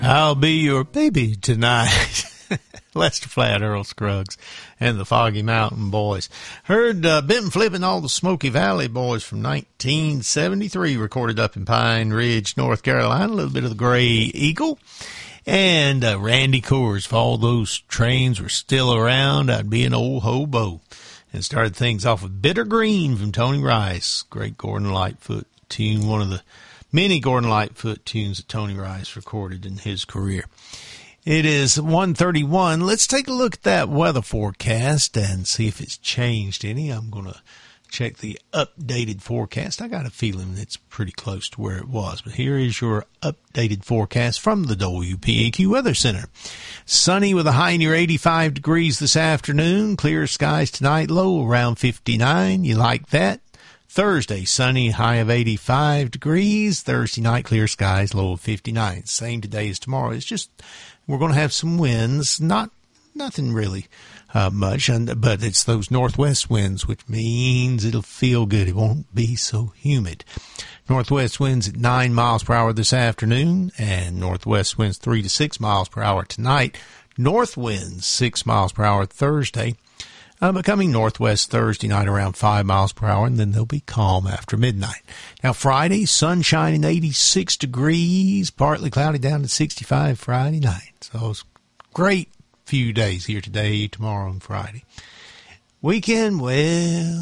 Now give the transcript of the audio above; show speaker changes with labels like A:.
A: I'll be your baby tonight. Lester Flatt, Earl Scruggs, and the Foggy Mountain Boys. Heard Benton Flippin' All the Smoky Valley Boys from 1973, recorded up in Pine Ridge, North Carolina. A little bit of the Gray Eagle. And Randy Coors, if all those trains were still around, I'd be an old hobo. And started things off with Bitter Green from Tony Rice. Great Gordon Lightfoot tune, one of the many Gordon Lightfoot tunes that Tony Rice recorded in his career. It is 1:31. Let's take a look at that weather forecast and see if it's changed any. I'm going to check the updated forecast. I got a feeling it's pretty close to where it was. But here is your updated forecast from the WPAQ Weather Center. Sunny with a high near 85 degrees this afternoon. Clear skies tonight, low around 59. You like that? Thursday, sunny, high of 85 degrees. Thursday night, clear skies, low of 59. Same today as tomorrow. It's just we're going to have some winds, nothing really much, but it's those northwest winds, which means it'll feel good. It won't be so humid. Northwest winds at 9 miles per hour this afternoon, and northwest winds 3 to 6 miles per hour tonight. North winds 6 miles per hour Thursday. Becoming northwest Thursday night around 5 miles per hour, and then they'll be calm after midnight. Now, Friday, sunshine and 86 degrees, partly cloudy down to 65 Friday night. So it's great few days here today, tomorrow, and Friday. Weekend, well,